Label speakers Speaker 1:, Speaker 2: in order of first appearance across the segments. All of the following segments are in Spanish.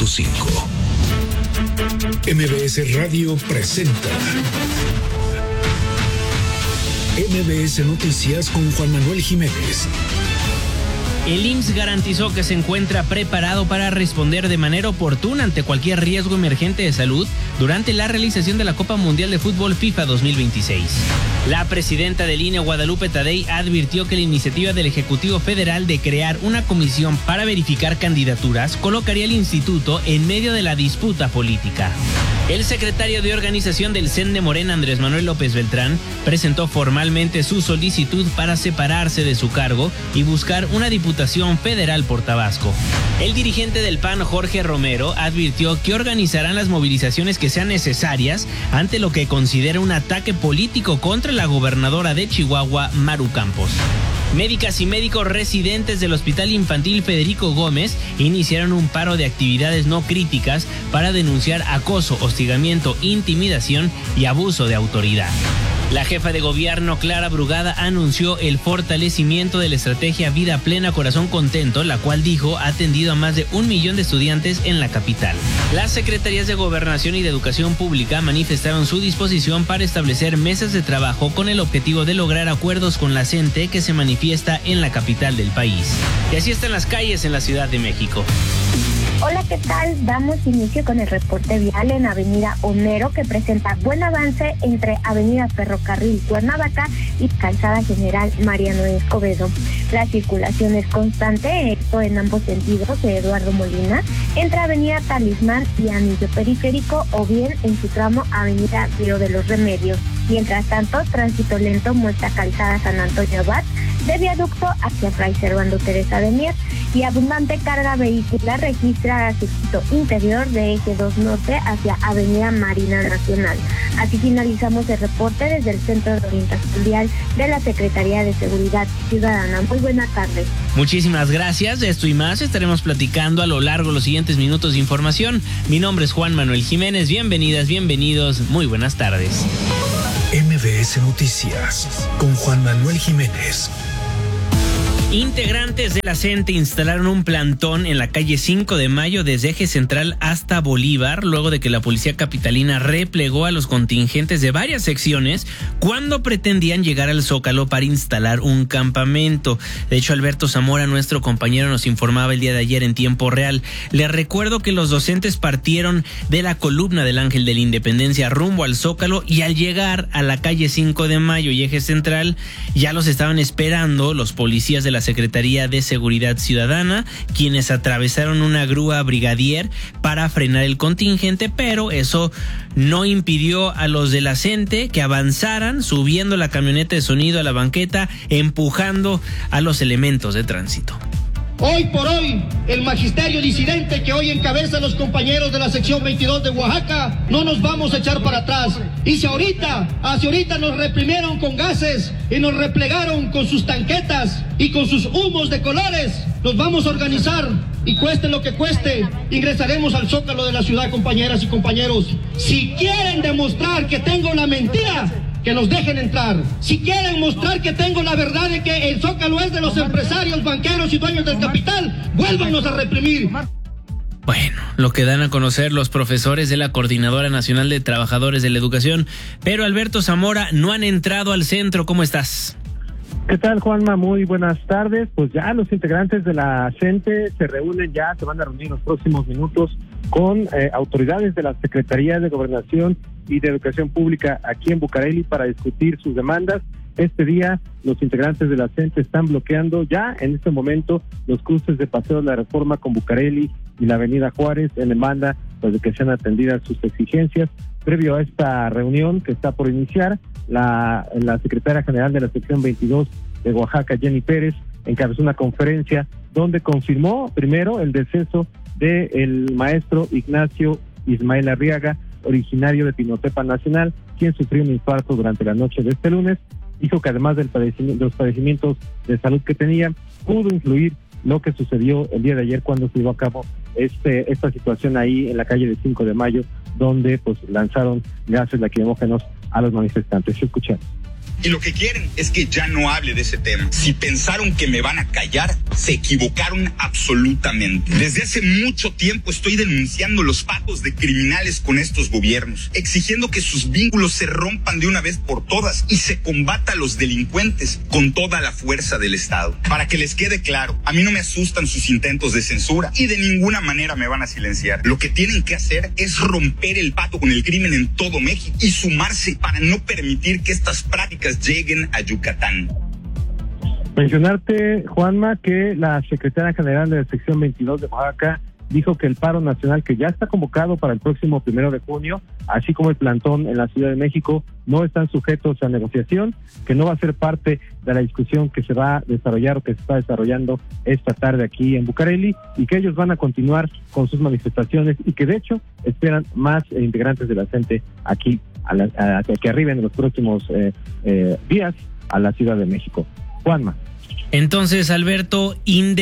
Speaker 1: 5. MBS Radio presenta MBS Noticias con Juan Manuel Jiménez.
Speaker 2: El IMSS garantizó que se encuentra preparado para responder de manera oportuna ante cualquier riesgo emergente de salud durante la realización de la Copa Mundial de Fútbol FIFA 2026. La presidenta del INE, Guadalupe Tadei, advirtió que la iniciativa del Ejecutivo Federal de crear una comisión para verificar candidaturas colocaría al instituto en medio de la disputa política. El secretario de organización del CEN de Morena, Andrés Manuel López Beltrán, presentó formalmente su solicitud para separarse de su cargo y buscar una diputación federal por Tabasco. El dirigente del PAN, Jorge Romero, advirtió que organizarán las movilizaciones que sean necesarias ante lo que considera un ataque político contra la gobernadora de Chihuahua, Maru Campos. Médicas y médicos residentes del Hospital Infantil Federico Gómez iniciaron un paro de actividades no críticas para denunciar acoso, hostigamiento, intimidación y abuso de autoridad. La jefa de gobierno, Clara Brugada, anunció el fortalecimiento de la estrategia Vida Plena Corazón Contento, la cual dijo ha atendido a más de 1 millón de estudiantes en la capital. Las secretarías de Gobernación y de Educación Pública manifestaron su disposición para establecer mesas de trabajo con el objetivo de lograr acuerdos con la CENTE que se manifiesta en la capital del país. Y así están las calles en la Ciudad de México.
Speaker 3: Hola, ¿qué tal? Damos inicio con el reporte vial en Avenida Homero, que presenta buen avance entre Avenida Ferrocarril Cuernavaca y Calzada General Mariano Escobedo. La circulación es constante, esto en ambos sentidos de Eduardo Molina, entre Avenida Talismán y Anillo Periférico, o bien en su tramo Avenida Río de los Remedios. Mientras tanto, tránsito lento muestra Calzada San Antonio Abad, de Viaducto hacia Fray Servando Teresa de Mier, y abundante carga vehicular registra circuito interior de Eje 2 Norte hacia Avenida Marina Nacional. Así finalizamos el reporte desde el Centro de Orientación Vial de la Secretaría de Seguridad Ciudadana. Muy buenas tardes.
Speaker 2: Muchísimas gracias. De esto y más estaremos platicando a lo largo de los siguientes minutos de información. Mi nombre es Juan Manuel Jiménez. Bienvenidas, bienvenidos. Muy buenas tardes.
Speaker 1: MBS Noticias con Juan Manuel Jiménez.
Speaker 2: Integrantes de la CENTE instalaron un plantón en la calle 5 de Mayo desde Eje Central hasta Bolívar, luego de que la policía capitalina replegó a los contingentes de varias secciones cuando pretendían llegar al Zócalo para instalar un campamento. De hecho, Alberto Zamora, nuestro compañero, nos informaba el día de ayer en tiempo real. Les recuerdo que los docentes partieron de la columna del Ángel de la Independencia rumbo al Zócalo, y al llegar a la calle 5 de Mayo y Eje Central ya los estaban esperando los policías de la Secretaría de Seguridad Ciudadana, quienes atravesaron una grúa brigadier para frenar el contingente, pero eso no impidió a los de la CENTE que avanzaran, subiendo la camioneta de sonido a la banqueta, empujando a los elementos de tránsito.
Speaker 4: Hoy por hoy, el magisterio disidente que hoy encabeza los compañeros de la sección 22 de Oaxaca, no nos vamos a echar para atrás. Y si ahorita nos reprimieron con gases y nos replegaron con sus tanquetas y con sus humos de colores, nos vamos a organizar y cueste lo que cueste, ingresaremos al Zócalo de la ciudad, compañeras y compañeros. Si quieren demostrar que tengo la mentira, que nos dejen entrar. Si quieren mostrar que tengo la verdad de que el Zócalo es de los empresarios, banqueros y dueños del capital, vuélvanos a reprimir.
Speaker 2: Bueno, lo que dan a conocer los profesores de la Coordinadora Nacional de Trabajadores de la Educación. Pero Alberto Zamora, no han entrado al centro. ¿Cómo estás?
Speaker 5: ¿Qué tal, Juanma? Muy buenas tardes. Pues ya los integrantes de la CENTE se van a reunir en los próximos minutos con autoridades de la Secretaría de Gobernación y de Educación Pública aquí en Bucareli para discutir sus demandas. Este día los integrantes de la CENTE están bloqueando ya en este momento los cruces de Paseo de la Reforma con Bucareli y la Avenida Juárez en demanda pues de que sean atendidas sus exigencias. Previo a esta reunión que está por iniciar, la secretaria general de la sección 22 de Oaxaca, Jenny Pérez, encabezó una conferencia donde confirmó primero el deceso del maestro Ignacio Ismael Arriaga, originario de Pinotepa Nacional, quien sufrió un infarto durante la noche de este lunes. Dijo que además de los padecimientos de salud que tenía, pudo influir lo que sucedió el día de ayer cuando se llevó a cabo esta situación ahí en la calle de 5 de Mayo, donde pues lanzaron gases lacrimógenos a los manifestantes. Escuchemos.
Speaker 6: Y lo que quieren es que ya no hable de ese tema. Si pensaron que me van a callar, se equivocaron absolutamente. Desde hace mucho tiempo estoy denunciando los pactos de criminales con estos gobiernos, exigiendo que sus vínculos se rompan de una vez por todas y se combata a los delincuentes con toda la fuerza del Estado. Para que les quede claro, a mí no me asustan sus intentos de censura y de ninguna manera me van a silenciar. Lo que tienen que hacer es romper el pacto con el crimen en todo México y sumarse para no permitir que estas prácticas lleguen a Yucatán.
Speaker 5: Mencionarte, Juanma, que la secretaria general de la sección 22 de Oaxaca dijo que el paro nacional que ya está convocado para el próximo 1 de junio, así como el plantón en la Ciudad de México, no están sujetos a negociación, que no va a ser parte de la discusión que se va a desarrollar o que se está desarrollando esta tarde aquí en Bucareli, y que ellos van a continuar con sus manifestaciones y que de hecho esperan más integrantes de la gente aquí a que arriben en los próximos días a la Ciudad de México. Juanma.
Speaker 2: Entonces, Alberto,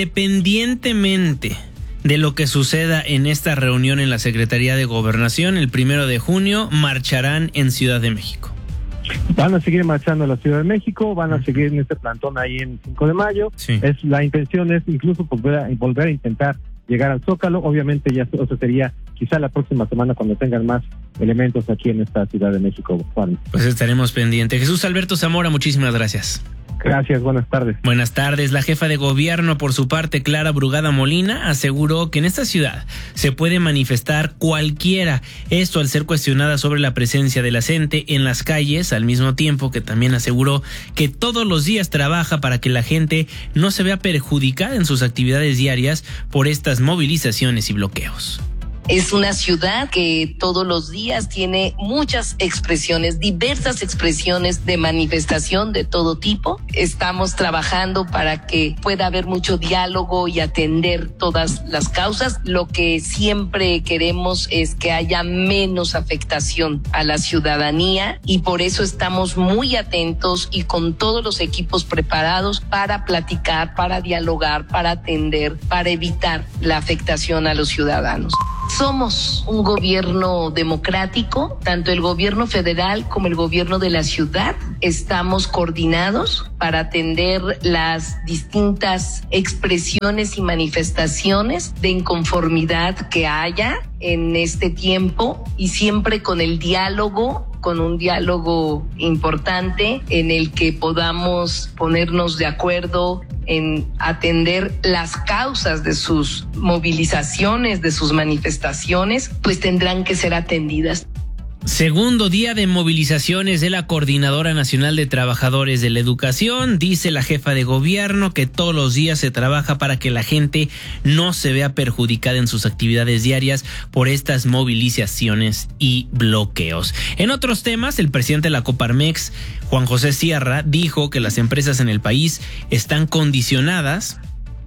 Speaker 2: independientemente de lo que suceda en esta reunión en la Secretaría de Gobernación, el 1 de junio marcharán en Ciudad de México.
Speaker 5: Van a seguir marchando a la Ciudad de México, van a seguir en este plantón ahí en 5 de mayo. Sí. La intención es incluso volver a intentar llegar al Zócalo. Obviamente ya eso sería quizá la próxima semana cuando tengan más elementos aquí en esta Ciudad de México, Juan.
Speaker 2: Pues estaremos pendientes. Jesús Alberto Zamora, muchísimas gracias.
Speaker 5: Gracias, buenas tardes.
Speaker 2: Buenas tardes. La jefa de gobierno, por su parte, Clara Brugada Molina, aseguró que en esta ciudad se puede manifestar cualquiera. Esto al ser cuestionada sobre la presencia de la gente en las calles, al mismo tiempo que también aseguró que todos los días trabaja para que la gente no se vea perjudicada en sus actividades diarias por estas movilizaciones y bloqueos.
Speaker 7: Es una ciudad que todos los días tiene muchas expresiones, diversas expresiones de manifestación de todo tipo. Estamos trabajando para que pueda haber mucho diálogo y atender todas las causas. Lo que siempre queremos es que haya menos afectación a la ciudadanía y por eso estamos muy atentos y con todos los equipos preparados para platicar, para dialogar, para atender, para evitar la afectación a los ciudadanos. Somos un gobierno democrático, tanto el gobierno federal como el gobierno de la ciudad. Estamos coordinados para atender las distintas expresiones y manifestaciones de inconformidad que haya en este tiempo y siempre con el diálogo, con un diálogo importante en el que podamos ponernos de acuerdo en atender las causas de sus movilizaciones, de sus manifestaciones, pues tendrán que ser atendidas.
Speaker 2: Segundo día de movilizaciones de la Coordinadora Nacional de Trabajadores de la Educación. Dice la jefa de gobierno que todos los días se trabaja para que la gente no se vea perjudicada en sus actividades diarias por estas movilizaciones y bloqueos. En otros temas, el presidente de la Coparmex, Juan José Sierra, dijo que las empresas en el país están condicionadas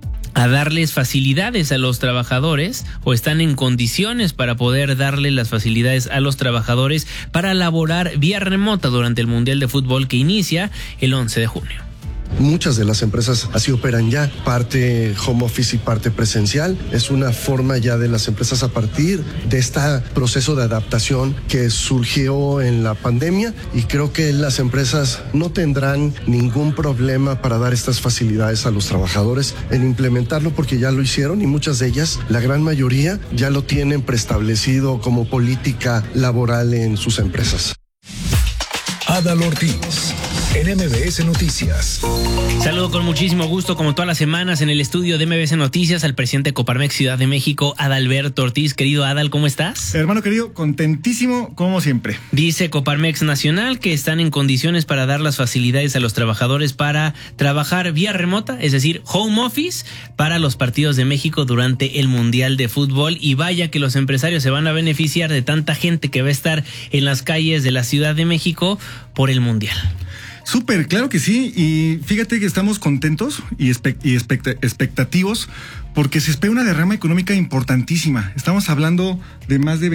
Speaker 2: a darles facilidades a los trabajadores o están en condiciones para poder darle las facilidades a los trabajadores para laborar vía remota durante el Mundial de Fútbol que inicia el 11 de junio.
Speaker 8: Muchas de las empresas así operan ya, parte home office y parte presencial. Es una forma ya de las empresas a partir de este proceso de adaptación que surgió en la pandemia y creo que las empresas no tendrán ningún problema para dar estas facilidades a los trabajadores en implementarlo porque ya lo hicieron y muchas de ellas, la gran mayoría, ya lo tienen preestablecido como política laboral en sus empresas.
Speaker 1: Adal Ortiz, en MBS Noticias.
Speaker 2: Saludo con muchísimo gusto, como todas las semanas, en el estudio de MBS Noticias al presidente de Coparmex Ciudad de México, Adalberto Ortiz. Querido Adal, ¿cómo estás?
Speaker 9: Hermano querido, contentísimo como siempre.
Speaker 2: Dice Coparmex Nacional que están en condiciones para dar las facilidades a los trabajadores para trabajar vía remota, es decir, home office, para los partidos de México durante el Mundial de Fútbol. Y vaya que los empresarios se van a beneficiar de tanta gente que va a estar en las calles de la Ciudad de México por el Mundial.
Speaker 9: Súper, claro que sí, y fíjate que estamos contentos y expectativos porque se espera una derrama económica importantísima. Estamos hablando de más de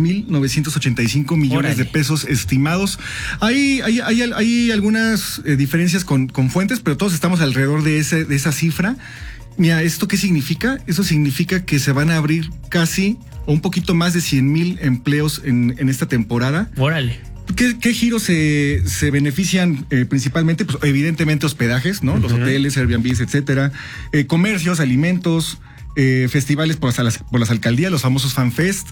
Speaker 9: 26,985 millones de pesos estimados. Hay algunas diferencias con fuentes, pero todos estamos alrededor de esa cifra. Mira, ¿esto qué significa? Eso significa que se van a abrir casi o un poquito más de 100,000 empleos en esta temporada.
Speaker 2: Órale.
Speaker 9: ¿Qué giros se benefician principalmente? Pues evidentemente hospedajes, ¿no? Los hoteles, Airbnb, etcétera. Comercios, alimentos, festivales por las alcaldías, los famosos FanFest.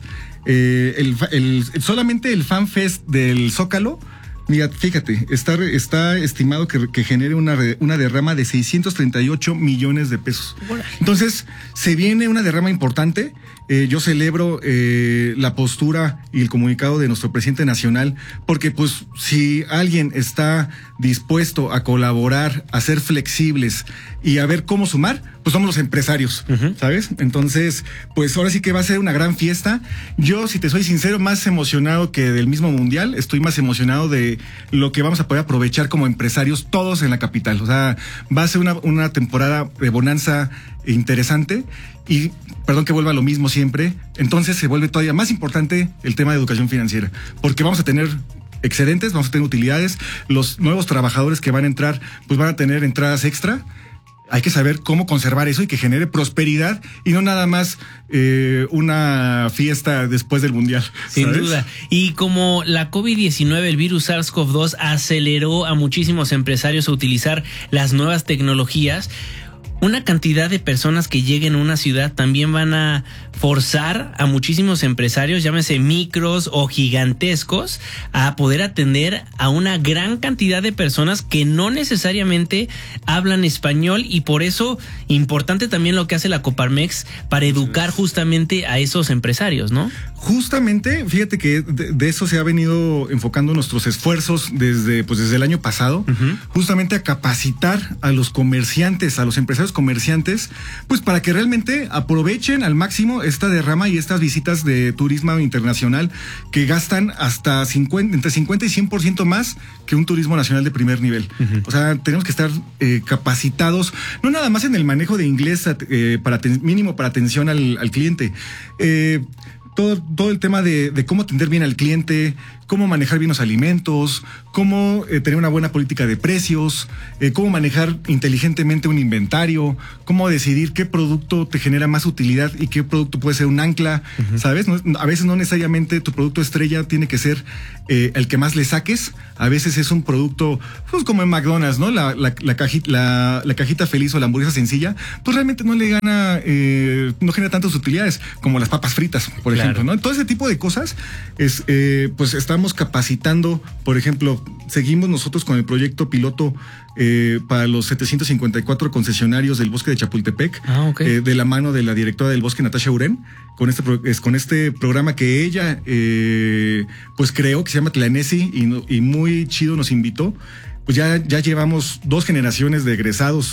Speaker 9: Solamente el FanFest del Zócalo, mira, fíjate, está estimado que genere una derrama de 638 millones de pesos. Entonces, se viene una derrama importante. Yo celebro la postura y el comunicado de nuestro presidente nacional, porque pues si alguien está dispuesto a colaborar, a ser flexibles y a ver cómo sumar, pues somos los empresarios, ¿sabes? Entonces, pues ahora sí que va a ser una gran fiesta. Yo, si te soy sincero, más emocionado que del mismo mundial, estoy más emocionado de lo que vamos a poder aprovechar como empresarios todos en la capital. O sea, va a ser una temporada de bonanza interesante y, perdón que vuelva a lo mismo siempre, entonces se vuelve todavía más importante el tema de educación financiera, porque vamos a tener excedentes, vamos a tener utilidades, los nuevos trabajadores que van a entrar, pues van a tener entradas extra. Hay que saber cómo conservar eso y que genere prosperidad y no nada más una fiesta después del mundial.
Speaker 2: Sin duda. Y como la COVID-19, el virus SARS-CoV-2 aceleró a muchísimos empresarios a utilizar las nuevas tecnologías, una cantidad de personas que lleguen a una ciudad también van a forzar a muchísimos empresarios, llámese micros o gigantescos, a poder atender a una gran cantidad de personas que no necesariamente hablan español, y por eso importante también lo que hace la Coparmex para educar justamente a esos empresarios, ¿no?
Speaker 9: Justamente, fíjate que de eso se ha venido enfocando nuestros esfuerzos desde el año pasado, justamente a capacitar a los comerciantes, a los empresarios comerciantes, pues para que realmente aprovechen al máximo esta derrama y estas visitas de turismo internacional que gastan hasta entre 50 y 100% más que un turismo nacional de primer nivel. O sea, tenemos que estar capacitados, no nada más en el manejo de inglés mínimo para atención al cliente, todo el tema de cómo atender bien al cliente, cómo manejar bien los alimentos, cómo tener una buena política de precios, cómo manejar inteligentemente un inventario, cómo decidir qué producto te genera más utilidad y qué producto puede ser un ancla, ¿sabes? A veces no necesariamente tu producto estrella tiene que ser el que más le saques. A veces es un producto, pues como en McDonald's, ¿no? La cajita feliz o la hamburguesa sencilla, pues realmente no le gana, no genera tantas utilidades como las papas fritas, por ejemplo, ¿no? Todo ese tipo de cosas pues estamos capacitando. Por ejemplo, seguimos nosotros con el proyecto piloto para los 754 concesionarios del bosque de Chapultepec, de la mano de la directora del bosque, Natasha Uren, con este programa que ella pues creó, que se llama Tlanesi, y muy chido nos invitó. Pues ya llevamos 2 generaciones de egresados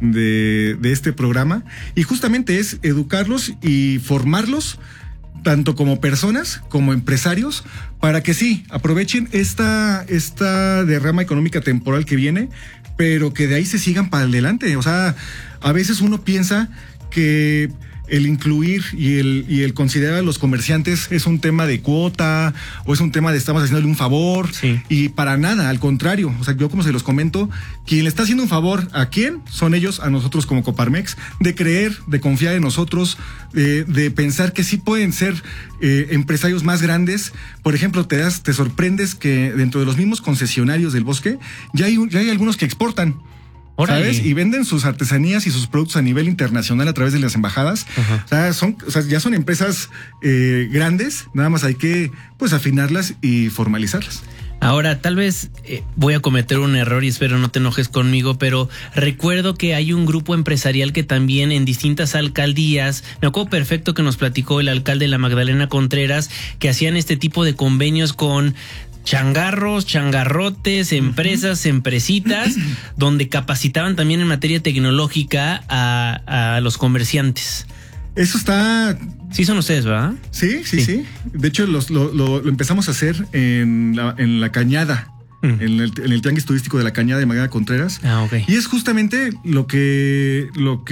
Speaker 9: de este programa, y justamente es educarlos y formarlos tanto como personas, como empresarios, para que sí, aprovechen esta derrama económica temporal que viene, pero que de ahí se sigan para adelante. O sea, a veces uno piensa que el incluir y el considerar a los comerciantes es un tema de cuota o es un tema de estamos haciéndole un favor, y para nada, al contrario. O sea, yo como se los comento, quien le está haciendo un favor a quién son ellos, a nosotros como Coparmex, de creer, de confiar en nosotros, de pensar que sí pueden ser empresarios más grandes. Por ejemplo, te sorprendes que dentro de los mismos concesionarios del bosque ya hay algunos que exportan, ¿sabes? Y venden sus artesanías y sus productos a nivel internacional a través de las embajadas. O sea, ya son empresas grandes, nada más hay que pues afinarlas y formalizarlas.
Speaker 2: Ahora, tal vez voy a cometer un error y espero no te enojes conmigo, pero recuerdo que hay un grupo empresarial que también en distintas alcaldías, me acuerdo perfecto que nos platicó el alcalde de la Magdalena Contreras, que hacían este tipo de convenios con changarros, changarrotes, empresas, empresitas, donde capacitaban también en materia tecnológica a los comerciantes.
Speaker 9: Eso está...
Speaker 2: Sí son ustedes, ¿verdad?
Speaker 9: Sí. De hecho, lo empezamos a hacer en la Cañada, en el tianguis turístico de la Cañada de Magdalena Contreras. Y es justamente lo que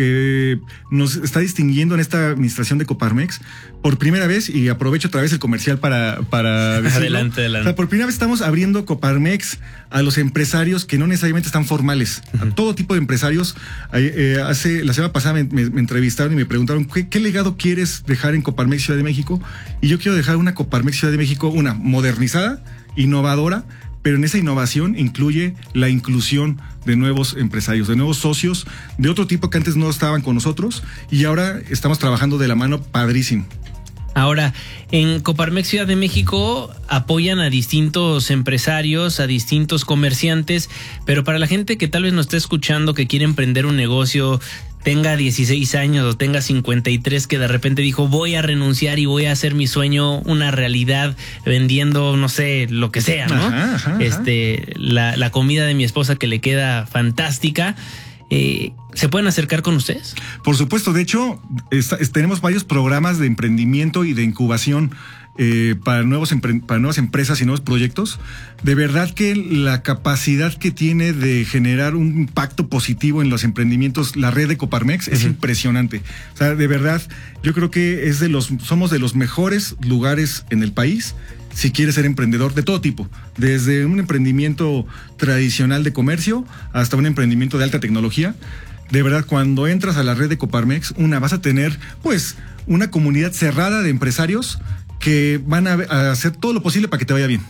Speaker 9: nos está distinguiendo en esta administración de Coparmex por primera vez, y aprovecho otra vez el comercial para decirlo.
Speaker 2: Adelante.
Speaker 9: O sea, por primera vez estamos abriendo Coparmex a los empresarios que no necesariamente están formales, a todo tipo de empresarios. La semana pasada me entrevistaron y me preguntaron ¿qué legado quieres dejar en Coparmex Ciudad de México? Y yo quiero dejar una Coparmex Ciudad de México, una modernizada, innovadora, pero en esa innovación incluye la inclusión de nuevos empresarios, de nuevos socios, de otro tipo que antes no estaban con nosotros y ahora estamos trabajando de la mano padrísimo.
Speaker 2: Ahora, en Coparmex Ciudad de México apoyan a distintos empresarios, a distintos comerciantes, pero para la gente que tal vez nos esté escuchando, que quiere emprender un negocio, tenga 16 años o tenga 53, que de repente dijo voy a renunciar y voy a hacer mi sueño una realidad vendiendo, no sé, lo que sea, ¿no?
Speaker 9: Ajá.
Speaker 2: La comida de mi esposa que le queda fantástica. ¿Se pueden acercar con ustedes?
Speaker 9: Por supuesto, de hecho, tenemos varios programas de emprendimiento y de incubación para nuevas empresas y nuevos proyectos. De verdad que la capacidad que tiene de generar un impacto positivo en los emprendimientos, la red de Coparmex, es impresionante. O sea, de verdad, yo creo que somos de los mejores lugares en el país si quieres ser emprendedor de todo tipo, desde un emprendimiento tradicional de comercio hasta un emprendimiento de alta tecnología. De verdad, cuando entras a la red de Coparmex, vas a tener pues una comunidad cerrada de empresarios que van a hacer todo lo posible para que te vaya bien.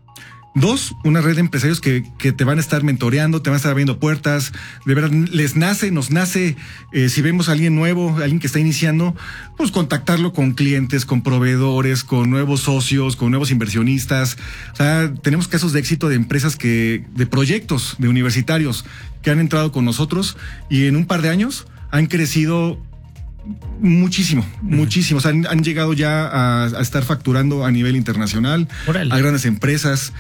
Speaker 9: 2, una red de empresarios que te van a estar mentoreando, te van a estar abriendo puertas. De verdad, nos nace, si vemos a alguien nuevo, alguien que está iniciando, pues contactarlo con clientes, con proveedores, con nuevos socios, con nuevos inversionistas. O sea, tenemos casos de éxito de empresas de proyectos, de universitarios que han entrado con nosotros y en un par de años han crecido muchísimo. O sea, han llegado ya a estar facturando a nivel internacional. Órale. A grandes empresas,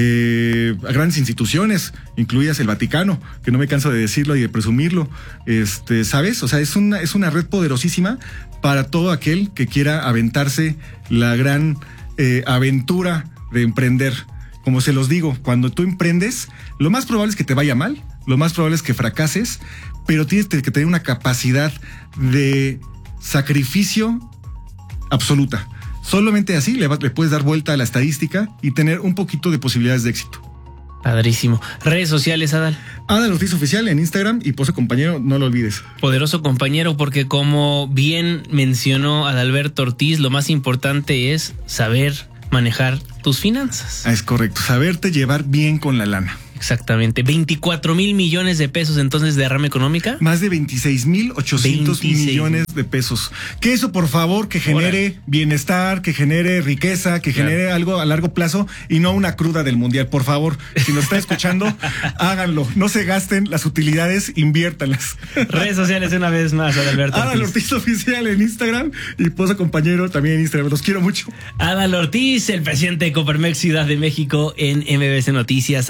Speaker 9: a grandes instituciones, incluidas el Vaticano, que no me canso de decirlo y de presumirlo. ¿Sabes? O sea, es una red poderosísima para todo aquel que quiera aventarse la gran aventura de emprender. Como se los digo, cuando tú emprendes, lo más probable es que te vaya mal, lo más probable es que fracases, pero tienes que tener una capacidad de sacrificio absoluta. Solamente así le puedes dar vuelta a la estadística y tener un poquito de posibilidades de éxito.
Speaker 2: Padrísimo. Redes sociales, Adal.
Speaker 9: Adal Ortiz Oficial en Instagram y Poderoso Compañero, no lo olvides.
Speaker 2: Poderoso Compañero, porque como bien mencionó Adalberto Ortiz, lo más importante es saber manejar tus finanzas.
Speaker 9: Es correcto, saberte llevar bien con la lana.
Speaker 2: Exactamente. 24,000 millones de pesos entonces de derrama económica.
Speaker 9: Más de 26,800 millones de pesos. Que eso, por favor, que genere bienestar, que genere riqueza, que genere algo a largo plazo y no una cruda del mundial. Por favor, si nos está escuchando, háganlo. No se gasten las utilidades, inviértanlas.
Speaker 2: Redes sociales una vez más, Adalberto Ortiz.
Speaker 9: Adal Ortiz Oficial en Instagram y Pozo Compañero también en Instagram. Los quiero mucho.
Speaker 2: Adal Ortiz, el presidente de Coparmex Ciudad de México en MBS Noticias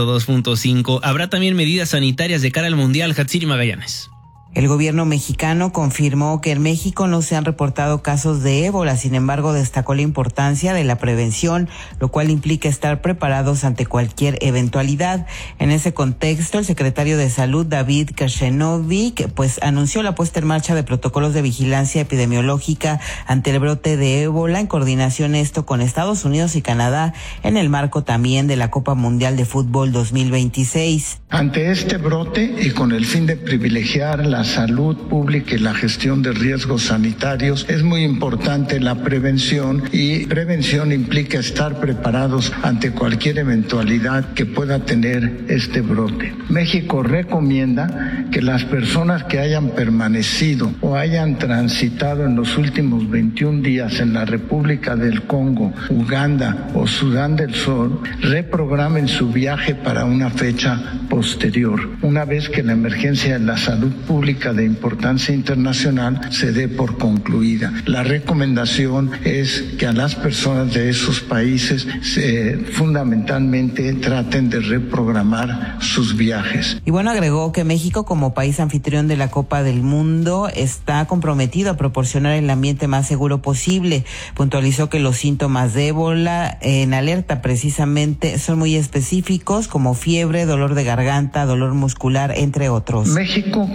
Speaker 2: 102.5. Habrá también medidas sanitarias de cara al Mundial. Hatsiri Magallanes.
Speaker 10: El gobierno mexicano confirmó que en México no se han reportado casos de ébola, sin embargo destacó la importancia de la prevención, lo cual implica estar preparados ante cualquier eventualidad. En ese contexto, el secretario de Salud, David Kreshenovic, pues anunció la puesta en marcha de protocolos de vigilancia epidemiológica ante el brote de ébola, en coordinación esto con Estados Unidos y Canadá, en el marco también de la Copa Mundial de Fútbol 2026.
Speaker 11: Ante este brote y con el fin de privilegiar la salud pública y la gestión de riesgos sanitarios, es muy importante la prevención, y prevención implica estar preparados ante cualquier eventualidad que pueda tener este brote. México recomienda que las personas que hayan permanecido o hayan transitado en los últimos 21 días en la República del Congo, Uganda o Sudán del Sur reprogramen su viaje para una fecha posterior, una vez que la emergencia de la salud pública de importancia internacional se dé por concluida. La recomendación es que a las personas de esos países fundamentalmente traten de reprogramar sus viajes.
Speaker 10: Y bueno, agregó que México, como país anfitrión de la Copa del Mundo, está comprometido a proporcionar el ambiente más seguro posible. Puntualizó que los síntomas de ébola en alerta precisamente son muy específicos, como fiebre, dolor de garganta, dolor muscular, entre otros.
Speaker 11: México, como país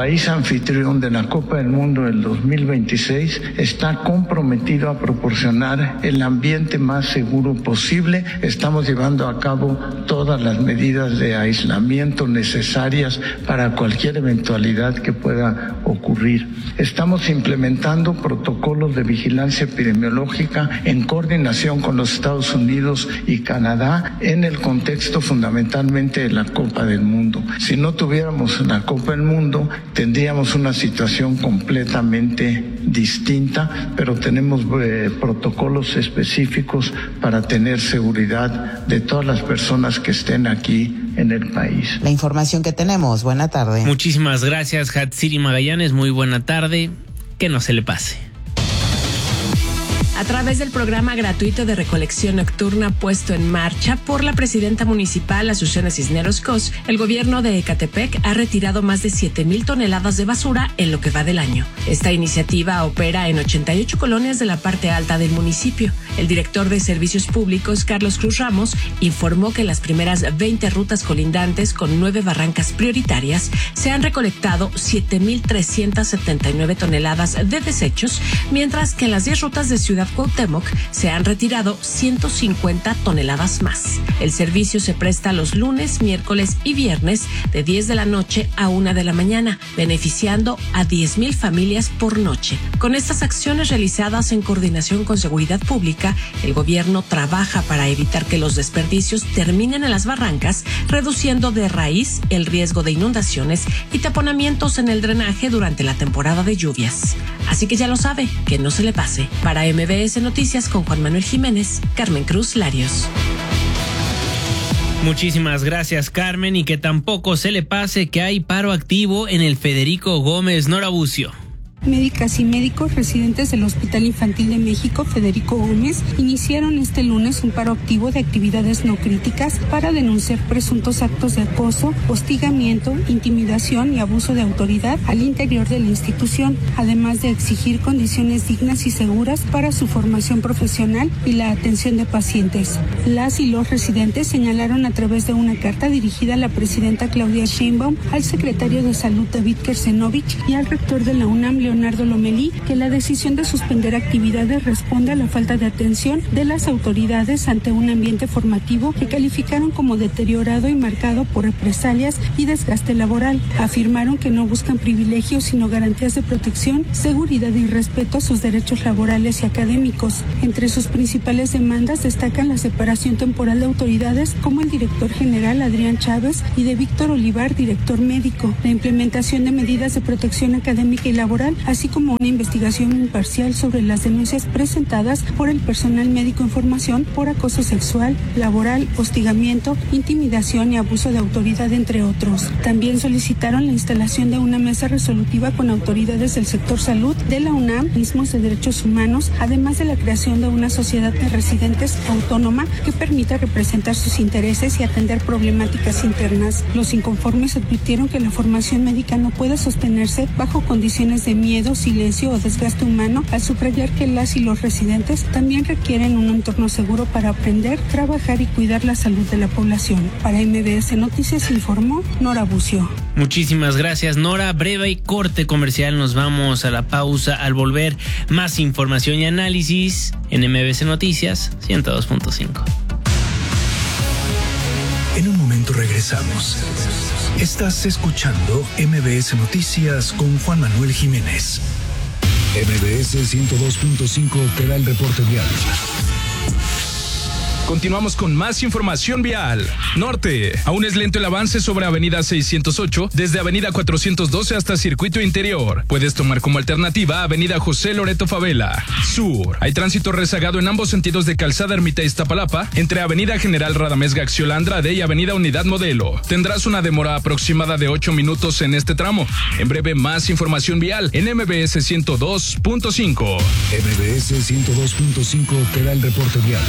Speaker 11: país anfitrión de la Copa del Mundo del 2026, está comprometido a proporcionar el ambiente más seguro posible. Estamos llevando a cabo todas las medidas de aislamiento necesarias para cualquier eventualidad que pueda ocurrir. Estamos implementando protocolos de vigilancia epidemiológica en coordinación con los Estados Unidos y Canadá en el contexto fundamentalmente de la Copa del Mundo. Si no tuviéramos la Copa del Mundo, tendríamos una situación completamente distinta, pero tenemos protocolos específicos para tener seguridad de todas las personas que estén aquí en el país.
Speaker 10: La información que tenemos. Buena tarde.
Speaker 2: Muchísimas gracias, Hatsiri Magallanes. Muy buena tarde. Que no se le pase.
Speaker 12: A través del programa gratuito de recolección nocturna puesto en marcha por la presidenta municipal Azucena Cisneros Cos, el gobierno de Ecatepec ha retirado más de 7,000 toneladas de basura en lo que va del año. Esta iniciativa opera en 88 colonias de la parte alta del municipio. El director de Servicios Públicos, Carlos Cruz Ramos, informó que en las primeras 20 rutas colindantes con 9 barrancas prioritarias se han recolectado 7,379 toneladas de desechos, mientras que en las 10 rutas de Ciudad Cuauhtémoc se han retirado 150 toneladas más. El servicio se presta los lunes, miércoles y viernes de 10 de la noche a 1 de la mañana, beneficiando a 10,000 familias por noche. Con estas acciones realizadas en coordinación con Seguridad Pública, el gobierno trabaja para evitar que los desperdicios terminen en las barrancas, reduciendo de raíz el riesgo de inundaciones y taponamientos en el drenaje durante la temporada de lluvias. Así que ya lo sabe, que no se le pase. Para MBS Noticias con Juan Manuel Jiménez, Carmen Cruz Larios.
Speaker 2: Muchísimas gracias, Carmen, y que tampoco se le pase que hay paro activo en el Federico Gómez. Nora Bucio.
Speaker 13: Médicas y médicos residentes del Hospital Infantil de México Federico Gómez iniciaron este lunes un paro activo de actividades no críticas para denunciar presuntos actos de acoso, hostigamiento, intimidación y abuso de autoridad al interior de la institución, además de exigir condiciones dignas y seguras para su formación profesional y la atención de pacientes. Las y los residentes señalaron a través de una carta dirigida a la presidenta Claudia Sheinbaum, al secretario de Salud David Kersenovich y al rector de la UNAM Leonardo Lomelí que la decisión de suspender actividades responde a la falta de atención de las autoridades ante un ambiente formativo que calificaron como deteriorado y marcado por represalias y desgaste laboral. Afirmaron que no buscan privilegios sino garantías de protección, seguridad y respeto a sus derechos laborales y académicos. Entre sus principales demandas destacan la separación temporal de autoridades como el director general Adrián Chávez y de Víctor Olivar, director médico, la implementación de medidas de protección académica y laboral, así como una investigación imparcial sobre las denuncias presentadas por el personal médico en formación por acoso sexual, laboral, hostigamiento, intimidación y abuso de autoridad, entre otros. También solicitaron la instalación de una mesa resolutiva con autoridades del sector salud, de la UNAM, mismos de derechos humanos, además de la creación de una sociedad de residentes autónoma que permita representar sus intereses y atender problemáticas internas. Los inconformes advirtieron que la formación médica no puede sostenerse bajo condiciones de miedo, silencio o desgaste humano, al subrayar que las y los residentes también requieren un entorno seguro para aprender, trabajar y cuidar la salud de la población. Para MBS Noticias informó Nora Bucio.
Speaker 2: Muchísimas gracias, Nora. Breve y corte comercial, nos vamos a la pausa. Al volver, más información y análisis en MBS Noticias 102.5.
Speaker 1: En un momento regresamos. Estás escuchando MBS Noticias con Juan Manuel Jiménez. MBS 102.5 te da el reporte vial.
Speaker 14: Continuamos con más información vial. Norte. Aún es lento el avance sobre Avenida 608, desde Avenida 412 hasta Circuito Interior. Puedes tomar como alternativa Avenida José Loreto Favela. Sur. Hay tránsito rezagado en ambos sentidos de Calzada Ermita Iztapalapa, entre Avenida General Radamés Gaxiola Andrade y Avenida Unidad Modelo. Tendrás una demora aproximada de 8 minutos en este tramo. En breve, más información vial en MBS 102.5.
Speaker 1: MBS 102.5 te da el reporte vial.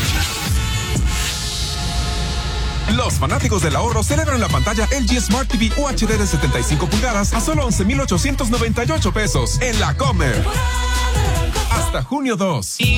Speaker 15: Los fanáticos del ahorro celebran la pantalla LG Smart TV UHD de 75 pulgadas a solo 11,898 pesos en la Comer. Hasta junio 2.